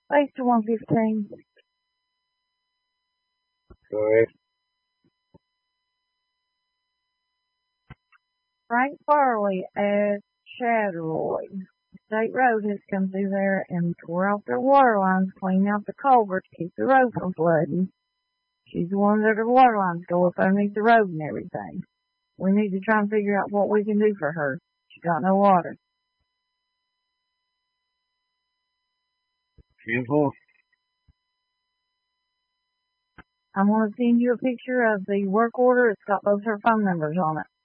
Base to 115. Go ahead. Frank Farley at Chatteroy. State Road has come through there and tore off their water lines, cleaned out the culverts, keep the road from flooding. She's the one that her water lines go up underneath the road and everything. We need to try and figure out what we can do for her. She got no water. Simple. I'm going to send you a picture of the work order. It's got both her phone numbers on it.